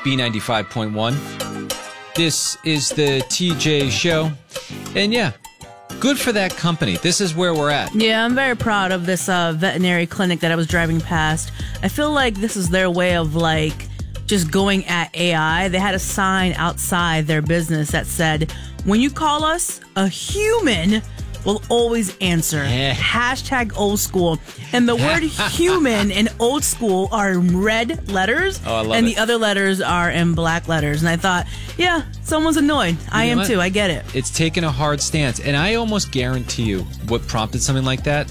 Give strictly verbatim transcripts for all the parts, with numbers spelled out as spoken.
B ninety-five point one. This is the T J Show. And yeah, good for that company. This is where we're at. Yeah, I'm very proud of this uh, veterinary clinic that I was driving past. I feel like this is their way of, like, just going at A I. They had a sign outside their business that said, when you call us, a human will always answer. Yeah. Hashtag old school. And the word human and old school are in red letters. Oh, I love and it. the other letters are in black letters. And I thought, yeah, someone's annoyed. I You know am what? too. I get it. It's taken a hard stance. And I almost guarantee you what prompted something like that.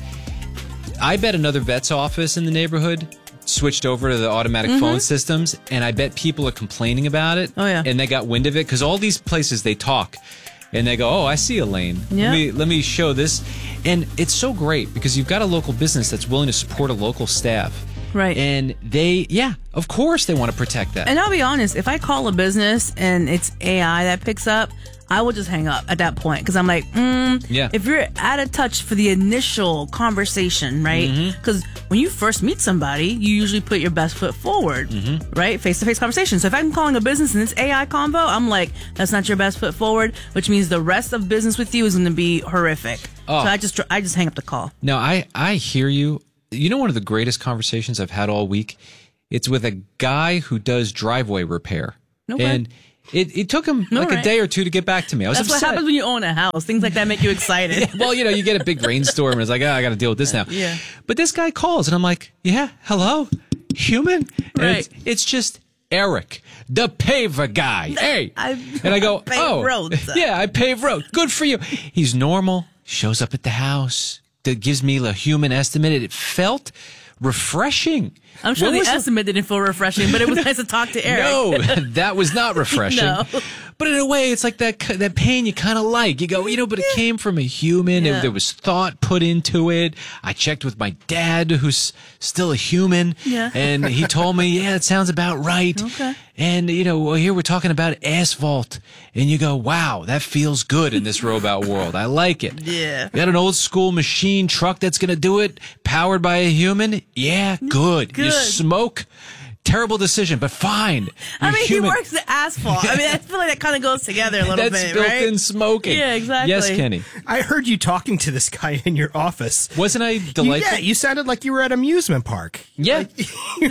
I bet another vet's office in the neighborhood switched over to the automatic Mm-hmm. phone systems, and I bet people are complaining about it. Oh, yeah. And they got wind of it, because all these places, they talk. And they go, oh, I see Elaine. Yeah. Let me, let me show this. And it's so great because you've got a local business that's willing to support a local staff. Right. And they, yeah, of course they want to protect that. And I'll be honest, if I call a business and it's A I that picks up, I will just hang up at that point because I'm like, mm, Yeah. if you're out of touch for the initial conversation, right? Because Mm-hmm. when you first meet somebody, you usually put your best foot forward, Mm-hmm. right? Face-to-face conversation. So if I'm calling a business and it's A I combo, I'm like, that's not your best foot forward, which means the rest of business with you is going to be horrific. Oh. So I just I just hang up the call. No, I, I hear you. You know, one of the greatest conversations I've had all week? It's with a guy who does driveway repair. Okay. And it, it took him like right. a day or two to get back to me. I was That's what upset. happens when you own a house. Things like that make you excited. Well, you know, you get a big rainstorm and it's like, oh, I got to deal with this now. Yeah. But this guy calls and I'm like, yeah, hello, human? And Right. It's, it's just Eric, the paver guy. Hey. I- and I go, pave oh, roads. yeah, I pave roads. Good for you. He's normal, shows up at the house, that gives me a human estimate. It felt refreshing. I'm sure What the was the- estimate didn't feel refreshing, but it was nice to talk to Eric. No, that was not refreshing. No. But in a way, it's like that that pain you kind of like. You go, you know, but it came from a human. Yeah. It, there was thought put into it. I checked with my dad, who's still a human. Yeah. And he told me, yeah, it sounds about right. Okay. And, you know, well, here we're talking about asphalt. And you go, wow, that feels good in this robot world. I like it. Yeah. You got an old school machine truck that's going to do it, powered by a human? Yeah, good. You Good. smoke? Terrible decision, but fine. I You're mean, human. he works the asphalt. I mean, I feel like that kind of goes together a little That's bit, built right? in smoking. Yeah, exactly. Yes, Kenny. I heard you talking to this guy in your office. Wasn't I You- delightful? yeah, you sounded like you were at an amusement park. Yeah. He's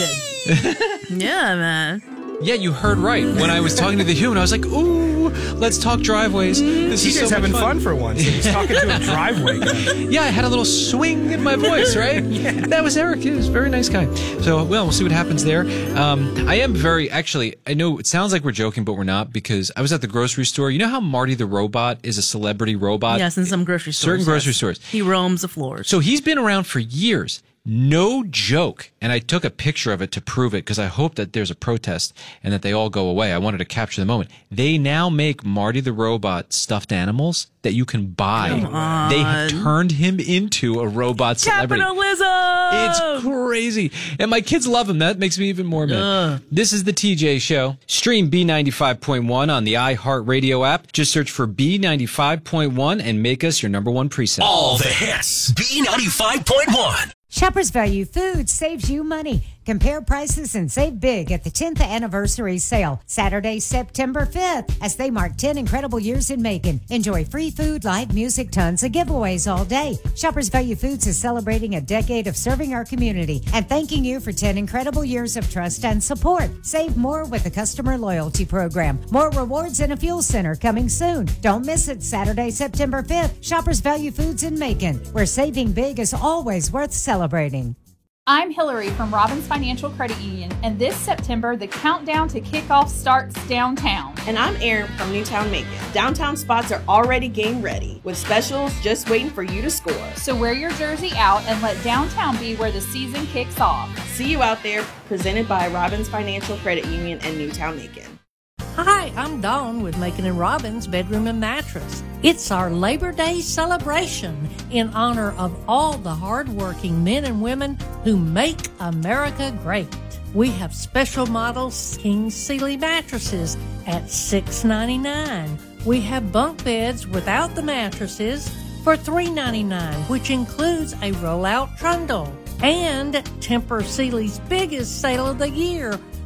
excited. Yeah, man. Yeah, you heard right. When I was talking to the human, I was like, ooh, let's talk driveways. This He is was so much having fun. fun for once. He was talking to a driveway guy. Yeah, I had a little swing in my voice, right? yeah. That was Eric. He was a very nice guy. So, well, we'll see what happens there. Um, I am very, actually, I know it sounds like we're joking, but we're not, because I was at the grocery store. You know how Marty the Robot is a celebrity robot? Yes, in some grocery stores. Certain grocery yes. stores. He roams the floors. So he's been around for years. No joke. And I took a picture of it to prove it because I hope that there's a protest and that they all go away. I wanted to capture the moment. They now make Marty the Robot stuffed animals that you can buy. They have turned him into a robot celebrity. Capitalism! It's crazy. And my kids love him. That makes me even more mad. This is the T J Show. Stream B ninety-five point one on the iHeartRadio app. Just search for B ninety-five point one and make us your number one preset. All the hits. B ninety-five point one. Shoppers Value Foods saves you money. Compare prices and save big at the tenth anniversary sale, Saturday, September fifth, as they mark ten incredible years in Macon. Enjoy free food, live music, tons of giveaways all day. Shoppers Value Foods is celebrating a decade of serving our community and thanking you for ten incredible years of trust and support. Save more with the customer loyalty program. More rewards and a fuel center coming soon. Don't miss it, Saturday, September fifth. Shoppers Value Foods in Macon, where saving big is always worth celebrating. I'm Hillary from Robbins Financial Credit Union, and this September, the countdown to kickoff starts downtown. And I'm Erin from Newtown Macon. Downtown spots are already game ready, with specials just waiting for you to score. So wear your jersey out and let downtown be where the season kicks off. See you out there, presented by Robbins Financial Credit Union and Newtown Macon. Hi, I'm Dawn with Macon and Robbins Bedroom and Mattress. It's our Labor Day celebration in honor of all the hardworking men and women who make America great. We have special models King Sealy mattresses at six ninety-nine. We have bunk beds without the mattresses for three ninety-nine, which includes a rollout trundle. And Tempur Sealy's biggest sale of the year,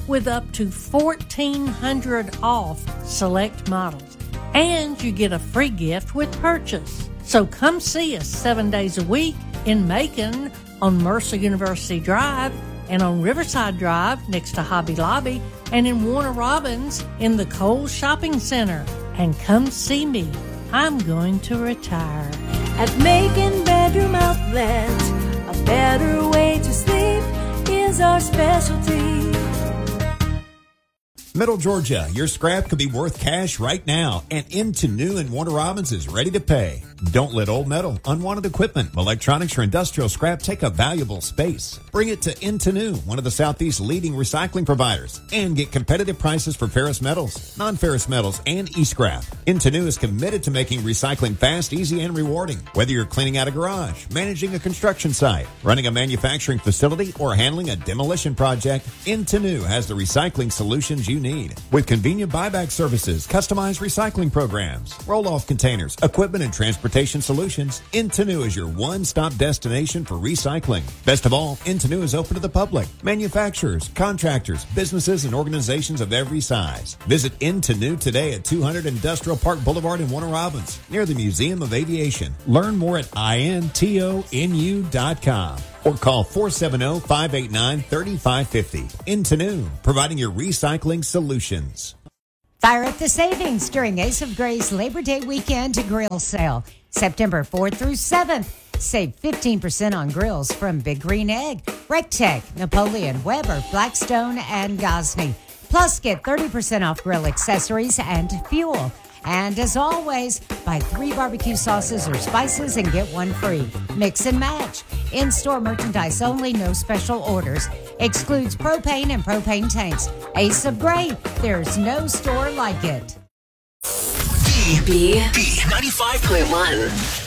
with up to fourteen hundred dollars off select models. And you get a free gift with purchase. So come see us seven days a week in Macon on Mercer University Drive and on Riverside Drive next to Hobby Lobby and in Warner Robins in the Kohl's Shopping Center. And come see me. I'm going to retire. At Macon Bedroom Outlet, a better way to sleep is our specialty. Middle Georgia, your scrap could be worth cash right now, and Into New and Warner Robins is ready to pay. Don't let old metal, unwanted equipment, electronics, or industrial scrap take up valuable space. Bring it to Into New, one of the Southeast's leading recycling providers, and get competitive prices for ferrous metals, non-ferrous metals, and e-scrap. Into New is committed to making recycling fast, easy, and rewarding. Whether you're cleaning out a garage, managing a construction site, running a manufacturing facility, or handling a demolition project, Into New has the recycling solutions you need. With convenient buyback services, customized recycling programs, roll-off containers, equipment, and transportation solutions, Into New is your one-stop destination for recycling. Best of all, Into New is open to the public, manufacturers, contractors, businesses, and organizations of every size. Visit Into New today at two hundred Industrial Park Boulevard in Warner Robins, near the Museum of Aviation. Learn more at intonu dot com. Or call four seven zero, five eight nine, three five five zero. Into New, providing your recycling solutions. Fire up the savings during Ace of Gray's Labor Day weekend grill sale. September fourth through seventh. Save fifteen percent on grills from Big Green Egg, Rectech, Napoleon, Weber, Blackstone, and Gosney. Plus, get thirty percent off grill accessories and fuel. And as always, buy three barbecue sauces or spices and get one free. Mix and match. In-store merchandise only, no special orders. Excludes propane and propane tanks. Ace of Gray, there's no store like it. B, B, B ninety-five point one.